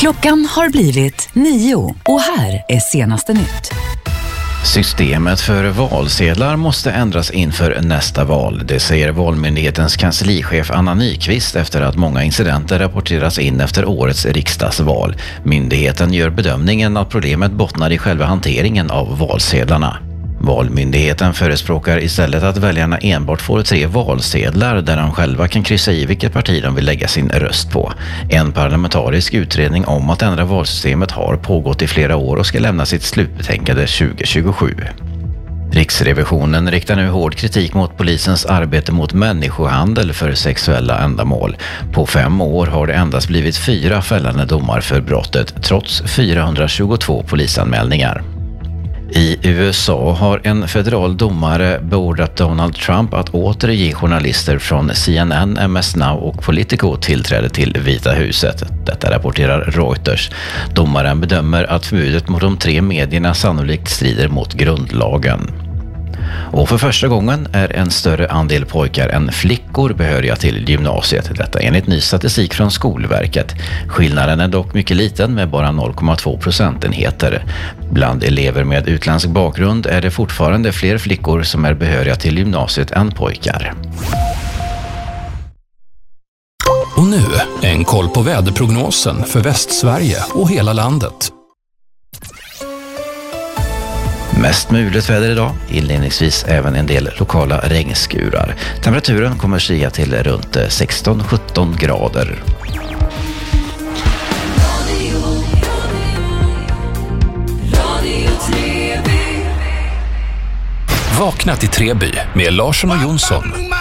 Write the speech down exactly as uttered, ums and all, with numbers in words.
Klockan har blivit nio och här är senaste nytt. Systemet för valsedlar måste ändras inför nästa val. Det säger Valmyndighetens kanslichef Anna Nyqvist efter att många incidenter rapporteras in efter årets riksdagsval. Myndigheten gör bedömningen att problemet bottnar i själva hanteringen av valsedlarna. Valmyndigheten förespråkar istället att väljarna enbart får tre valsedlar där de själva kan kryssa i vilket parti de vill lägga sin röst på. En parlamentarisk utredning om att ändra valsystemet har pågått i flera år och ska lämna sitt slutbetänkande tjugo tjugosju. Riksrevisionen riktar nu hård kritik mot polisens arbete mot människohandel för sexuella ändamål. På fem år har det endast blivit fyra fällande domar för brottet, trots fyrahundratjugotvå polisanmälningar. I U S A har en federal domare beordrat Donald Trump att åter ge journalister från C N N, M S Now och Politico tillträde till Vita huset. Detta rapporterar Reuters. Domaren bedömer att förbudet mot de tre medierna sannolikt strider mot grundlagen. Och för första gången är en större andel pojkar än flickor behöriga till gymnasiet. Detta enligt ny statistik från Skolverket. Skillnaden är dock mycket liten med bara noll komma två procentenheter. Bland elever med utländsk bakgrund är det fortfarande fler flickor som är behöriga till gymnasiet än pojkar. Och nu en koll på väderprognosen för Västsverige och hela landet. Mest muligt väder idag, inledningsvis även en del lokala regnskurar. Temperaturen kommer stiga till runt sexton till sjutton grader. Vakna till Treby med Larsson och Jonsson.